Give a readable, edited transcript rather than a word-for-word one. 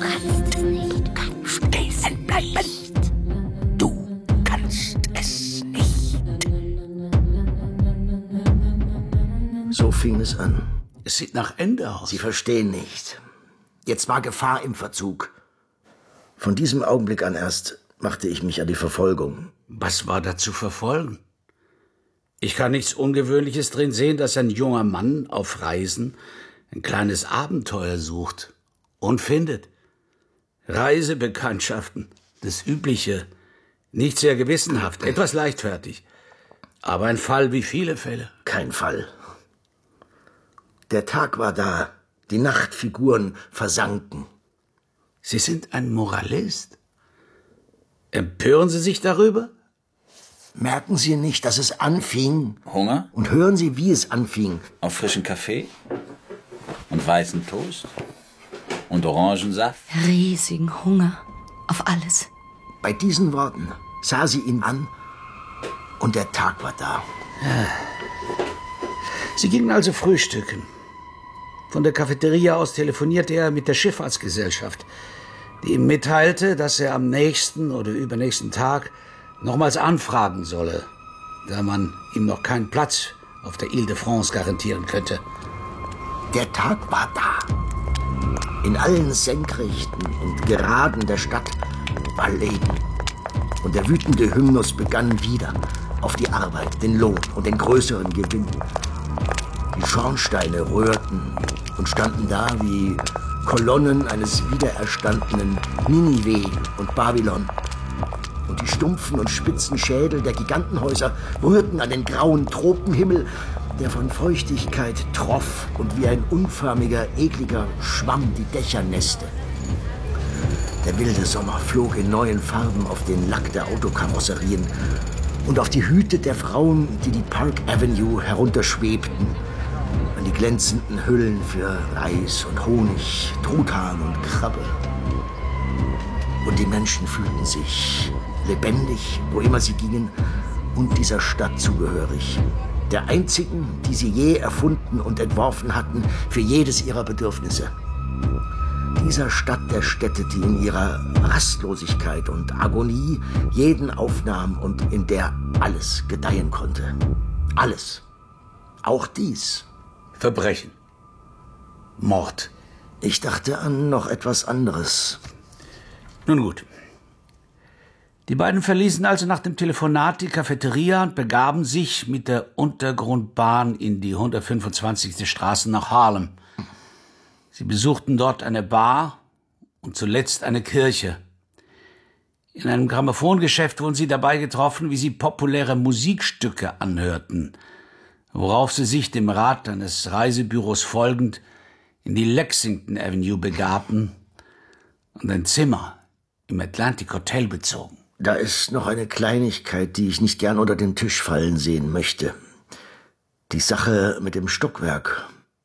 kannst nicht stehen bleiben. Du kannst es nicht. So fing es an. Es sieht nach Ende aus. Sie verstehen nicht. Jetzt war Gefahr im Verzug. Von diesem Augenblick an erst machte ich mich an die Verfolgung. Was war da zu verfolgen? Ich kann nichts Ungewöhnliches drin sehen, dass ein junger Mann auf Reisen ein kleines Abenteuer sucht und findet. Reisebekanntschaften, das Übliche, nicht sehr gewissenhaft, etwas leichtfertig. Aber ein Fall wie viele Fälle. Kein Fall. Der Tag war da, die Nachtfiguren versanken. Sie sind ein Moralist. Empören Sie sich darüber? Merken Sie nicht, dass es anfing? Hunger? Und hören Sie, wie es anfing. Auf frischen Kaffee? Und weißen Toast? Und Orangensaft? Riesigen Hunger. Auf alles. Bei diesen Worten sah sie ihn an und der Tag war da. Sie gingen also frühstücken. Von der Cafeteria aus telefonierte er mit der Schifffahrtsgesellschaft, die ihm mitteilte, dass er am nächsten oder übernächsten Tag nochmals anfragen solle, da man ihm noch keinen Platz auf der Ile de France garantieren könnte. Der Tag war da. In allen Senkrechten und Geraden der Stadt war Leben. Und der wütende Hymnus begann wieder auf die Arbeit, den Lohn und den größeren Gewinn. Die Schornsteine rührten und standen da wie Kolonnen eines wiedererstandenen Ninive und Babylon. Und die stumpfen und spitzen Schädel der Gigantenhäuser rührten an den grauen Tropenhimmel, der von Feuchtigkeit troff und wie ein unförmiger, ekliger Schwamm die Dächer nässte. Der wilde Sommer flog in neuen Farben auf den Lack der Autokarosserien und auf die Hüte der Frauen, die die Park Avenue herunterschwebten, an die glänzenden Hüllen für Reis und Honig, Truthahn und Krabbe. Und die Menschen fühlten sich lebendig, wo immer sie gingen, und dieser Stadt zugehörig. Der einzigen, die sie je erfunden und entworfen hatten, für jedes ihrer Bedürfnisse. Dieser Stadt der Städte, die in ihrer Rastlosigkeit und Agonie jeden aufnahm und in der alles gedeihen konnte. Alles. Auch dies. Verbrechen. Mord. Ich dachte an noch etwas anderes. Nun gut. Die beiden verließen also nach dem Telefonat die Cafeteria und begaben sich mit der Untergrundbahn in die 125. Straße nach Harlem. Sie besuchten dort eine Bar und zuletzt eine Kirche. In einem Grammophongeschäft wurden sie dabei getroffen, wie sie populäre Musikstücke anhörten, worauf sie sich dem Rat eines Reisebüros folgend in die Lexington Avenue begaben und ein Zimmer im Atlantic Hotel bezogen. Da ist noch eine Kleinigkeit, die ich nicht gern unter den Tisch fallen sehen möchte. Die Sache mit dem Stockwerk.